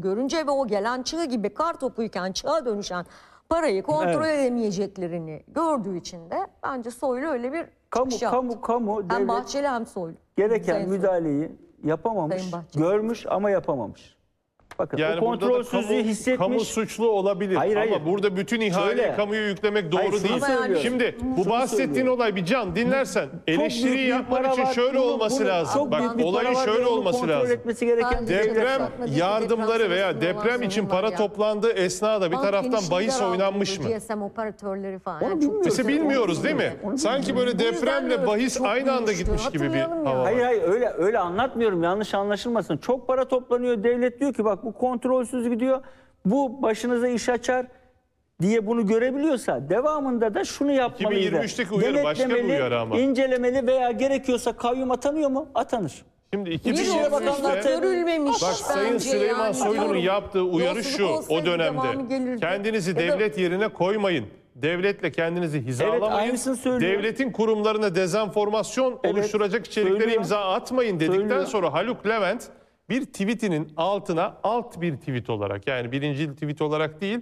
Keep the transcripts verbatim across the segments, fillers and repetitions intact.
görünce ve o gelen çığ gibi kar topuyken çığa dönüşen parayı kontrol Evet. edemeyeceklerini gördüğü için de bence Soylu öyle bir Kamu, çıkış yaptı. kamu, kamu, Hem devlet Bahçeli hem Soylu. gereken Sayın Soylu. müdahaleyi yapamamış, Sayın Bahçeli. görmüş ama yapamamış. Bakın Yani o burada da kontrolsüzlüğü kamu, hissetmiş. kamu suçlu olabilir. Hayır, ama hayır. burada bütün ihaleyi Şöyle. kamuya yüklemek doğru Hayır, şunu değil. söylüyorum. Şimdi bu Şunu bahsettiğin söylüyorum. olay bir Can dinlersen Çok büyük eleştiriyi bir yapman para için var. şöyle Bunu- olması bunu- lazım. çok büyük Bak bir olayın para var, şöyle bunu olması kontrol lazım. etmesi gereken Bence devlet Deprem var. Deprem yardımları veya sırasında olan deprem için sorunlar para ya. toplandığı esnada bir Bank taraftan genişliği bahis daraltıldı, oynanmış mı? G S M operatörleri falan. Onu Yani çok bilmiyoruz. Mesela kötü. bilmiyoruz değil mi? Onu Sanki böyle Bu yüzden depremle de bahis çok aynı anda büyümüştü. gitmiş gibi bir Hatırlayalım ya. hava var. Hayır hayır öyle öyle anlatmıyorum. Yanlış anlaşılmasın. Çok para toplanıyor. Devlet diyor ki bak bu kontrolsüz gidiyor. Bu başınıza iş açar diye bunu görebiliyorsa devamında da şunu yapmalıydı. iki bin yirmi üçteki uyarı başka bir Denetlemeli, uyarı ama. incelemeli veya gerekiyorsa kayyum atanıyor mu? Atanır. Şimdi Bir İçişleri Bakanlığı iki bin yirmi üçte görülmemiş. bak Sayın bence Süleyman yani. Soylu'nun Diyorum. yaptığı uyarı Yolsuzluk şu olsaydı o dönemde. devamı gelirdi. Kendinizi Ya da- devlet yerine koymayın. Devletle kendinizi hizalamayın. aynısını söylüyor. Devletin kurumlarına dezenformasyon Evet, oluşturacak içeriklere söylüyor. imza atmayın dedikten Söylüyor. sonra Haluk Levent bir tweetinin altına alt bir tweet olarak yani birinci tweet olarak değil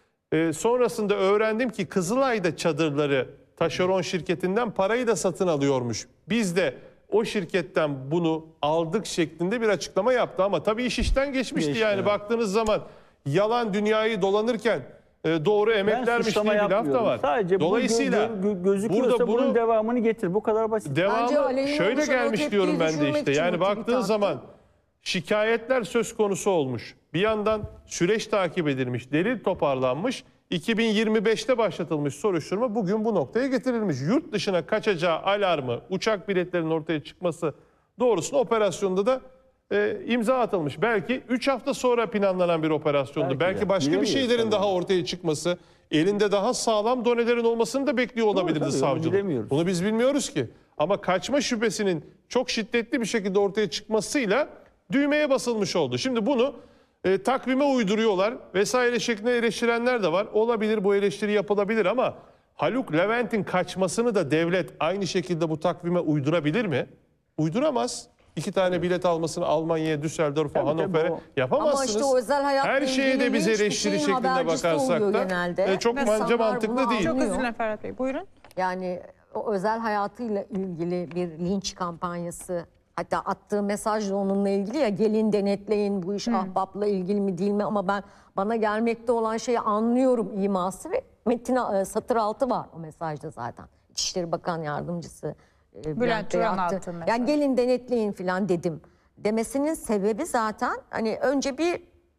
e, sonrasında öğrendim ki Kızılay'da çadırları taşeron şirketinden parayı da satın alıyormuş. Biz de o şirketten bunu aldık şeklinde bir açıklama yaptı ama tabii iş işten geçmişti Geçti, yani evet. baktığınız zaman yalan dünyayı dolanırken e, doğru Ben emeklermiş suçlama diye bir laf da yapmıyorum. var. Sadece Dolayısıyla bu gö- gö- gözüküyorsa burada bunun bunu devamını getir. Bu kadar basit. Bence devamı aleyhine şöyle oluşan o gelmiş tepkiyi diyorum ben de düşürmek işte. için Yani bu tweet'i baktığın attı. zaman şikayetler söz konusu olmuş. Bir yandan süreç takip edilmiş, delil toparlanmış. iki bin yirmi beşte başlatılmış soruşturma bugün bu noktaya getirilmiş. Yurt dışına kaçacağı alarmı, uçak biletlerinin ortaya çıkması doğrusunda operasyonda da e, imza atılmış. Belki üç hafta sonra planlanan bir operasyondu. Belki Belki, de. başka bir Bilemeyiz şeylerin tabii. daha ortaya çıkması, elinde daha sağlam donelerin olmasını da bekliyor olabilirdi tabii, onu savcılık. bilemiyoruz. Bunu biz bilmiyoruz ki. Ama kaçma şüphesinin çok şiddetli bir şekilde ortaya çıkmasıyla düğmeye basılmış oldu. Şimdi bunu e, takvime uyduruyorlar vesaire şeklinde eleştirenler de var. Olabilir, bu eleştiri yapılabilir ama Haluk Levent'in kaçmasını da devlet aynı şekilde bu takvime uydurabilir mi? Uyduramaz. İki tane bilet almasını Almanya'ya, Düsseldorf'a, Tabii, tabii, Hannover'e o- yapamazsınız. Ama işte o özel hayatla Her şeye de ilgili biz hiçbir eleştiri şeyin şeklinde habercisi bakarsak oluyor da genelde. e, çok İnsanlar bence bunu mantıklı değil. anlıyor. Çok özür dilerim Ferhat Bey. Buyurun. Yani o özel hayatıyla ilgili bir linç kampanyası, hatta attığı mesaj da onunla ilgili ya, gelin denetleyin bu iş ahbapla ilgili mi değil mi, ama ben bana gelmekte olan şeyi anlıyorum iması ve metin e, satır altı var o mesajda zaten. İçişleri Bakan Yardımcısı e, Bülent Bülent Bey Turan attı. attı mesaj. Yani gelin denetleyin falan dedim demesinin sebebi zaten hani önce bir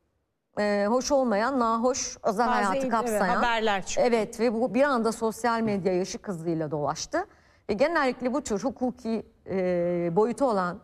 e, hoş olmayan, nahoş özel Bazı hayatı evet, kapsayan haberler çıktı. Evet ve bu bir anda sosyal medyaya ışık hızıyla dolaştı. Ve genellikle bu tür hukuki e, boyutu olan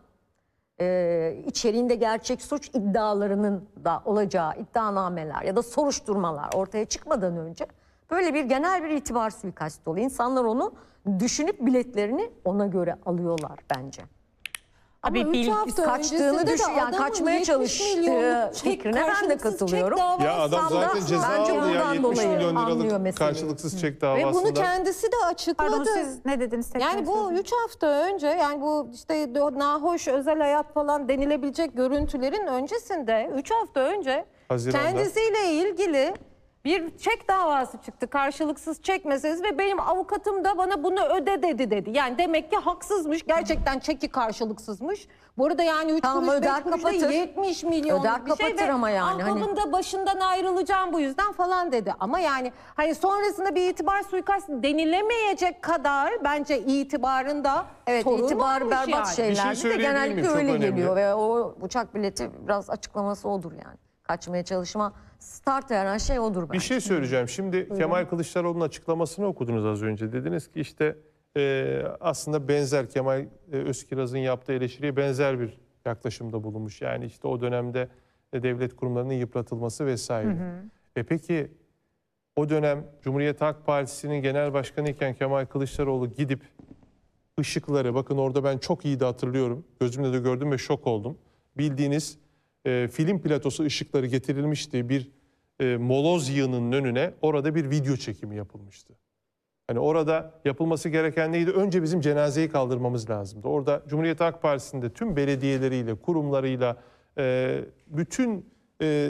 e, içeriğinde gerçek suç iddialarının da olacağı iddianameler ya da soruşturmalar ortaya çıkmadan önce böyle bir genel bir itibar suikastı oluyor. İnsanlar onu düşünüp biletlerini ona göre alıyorlar bence. Abi Ama üç bil- hafta kaçtığını öncesinde de düşün- yani adamın kaçmaya yetmiş çalıştığı milyonluk çek- fikrine ben de karşılıksız katılıyorum. çek davası Ya adam Tam da zaten ceza bence aldı ya bundan yetmiş dolayı milyon anlıyor liralık meseleyi. karşılıksız çek Ve davasında. bunu kendisi de açıkladı. Pardon siz ne dediniz? tekrar Yani bu söyleyin. üç hafta önce, yani bu işte o nahoş özel hayat falan denilebilecek görüntülerin öncesinde, üç hafta önce Haziran'da. kendisiyle ilgili bir çek davası çıktı. Karşılıksız çek meselesi ve benim avukatım da bana bunu öde dedi dedi. Yani demek ki haksızmış. Gerçekten çeki karşılıksızmış. Bu arada yani üç Tamam, kuruş öder beş kuruş kapatır. değil, yetmiş milyon Öder bir şey kapatır ve ama yani hani- avukatım da başından ayrılacağım bu yüzden falan dedi. Ama yani hani sonrasında bir itibar suikastı denilemeyecek kadar bence itibarında Evet, sorun itibarı varmış berbat yani. Bir şeyler. şey Bir de söyleyebilir genellikle miyim? Çok öyle önemli. geliyor ve o uçak bileti biraz açıklaması odur yani. Kaçmaya çalışma, start veren şey odur bence. Bir şey söyleyeceğim. Şimdi Kemal Kılıçdaroğlu'nun açıklamasını okudunuz az önce. Dediniz ki işte e, aslında benzer Kemal e, Özkiraz'ın yaptığı eleştiriye benzer bir yaklaşımda bulunmuş. Yani işte o dönemde e, devlet kurumlarının yıpratılması vesaire. E peki o dönem Cumhuriyet Halk Partisi'nin genel başkanı iken Kemal Kılıçdaroğlu gidip ışıkları, bakın orada ben çok iyi de hatırlıyorum. Gözümle de gördüm ve şok oldum. Bildiğiniz e, film platosu ışıkları getirilmişti. Bir e, moloz yığınının önüne orada bir video çekimi yapılmıştı. Hani orada yapılması gereken neydi? Önce bizim cenazeyi kaldırmamız lazımdı. Orada Cumhuriyet Halk Partisi'nde tüm belediyeleriyle, kurumlarıyla, e, bütün e,